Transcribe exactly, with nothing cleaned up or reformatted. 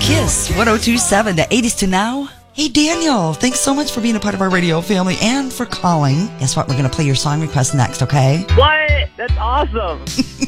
Kiss one oh two point seven, the eighties to now. Hey, Daniel, thanks so much for being a part of our radio family and for calling. Guess what? We're going to play your song request next, okay? What? That's awesome.